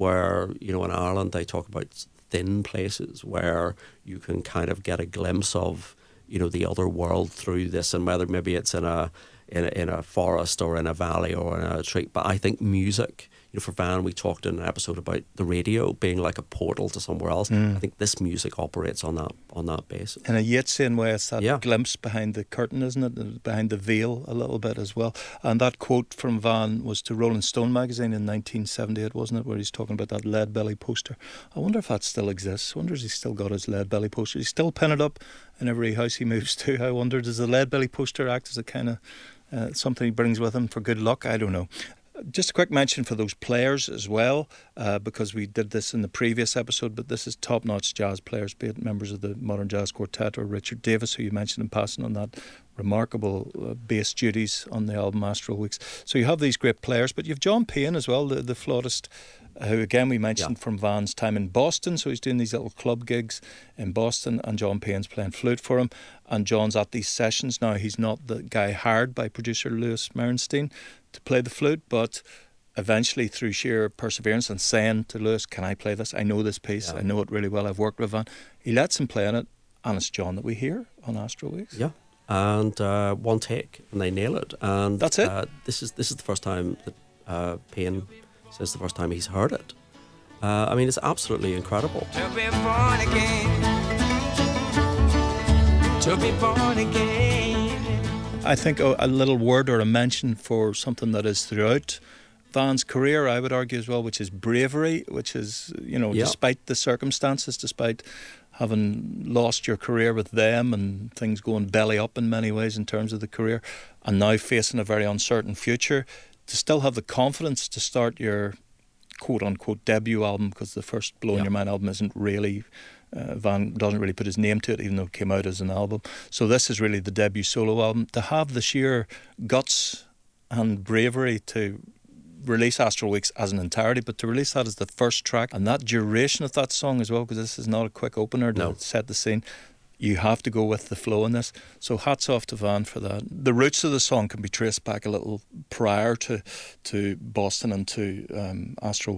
where, you know, in Ireland they talk about thin places where you can kind of get a glimpse of, you know, the other world through this, and whether maybe it's in a forest or in a valley or in a tree. But I think music, you know, for Van, we talked in an episode about the radio being like a portal to somewhere else. I think this music operates on that basis. In a Yeatsian way, it's that glimpse behind the curtain, isn't it? Behind the veil a little bit as well. And that quote from Van was to Rolling Stone magazine in 1978, wasn't it? Where he's talking about that lead belly poster. I wonder if that still exists. I wonder if he's still got his lead belly poster. He's still pinning it up in every house he moves to. I wonder, does the lead belly poster act as a kind of something he brings with him for good luck? I don't know. Just a quick mention for those players as well, because we did this in the previous episode, but this is top-notch jazz players, be it members of the Modern Jazz Quartet or Richard Davis, who you mentioned in passing on that remarkable bass duties on the album Astral Weeks. So you have these great players, but you have John Payne as well, the flautist, who again we mentioned from Van's time in Boston. So he's doing these little club gigs in Boston, and John Payne's playing flute for him, and John's at these sessions. Now, he's not the guy hired by producer Louis Merenstein to play the flute, but eventually through sheer perseverance and saying to Louis, can I play this? I know this piece, I know it really well, I've worked with Van. He lets him play in it, and it's John that we hear on Astral Weeks. Yeah, and one take, and they nail it. And that's it. This is the first time that Payne says the first time he's heard it. I mean, it's absolutely incredible. To be born again. To be born again. I think a little word or a mention for something that is throughout Van's career, I would argue as well, which is bravery, which is, you know, despite the circumstances, despite having lost your career with them and things going belly up in many ways in terms of the career, and now facing a very uncertain future, to still have the confidence to start your quote-unquote debut album, because the first Blowing Your Mind album isn't really... Van doesn't really put his name to it, even though it came out as an album. So this is really the debut solo album. To have the sheer guts and bravery to release Astral Weeks as an entirety, but to release that as the first track, and that duration of that song as well, because this is not a quick opener to set the scene. You have to go with the flow in this. So hats off to Van for that. The roots of the song can be traced back a little prior to Boston and to Astral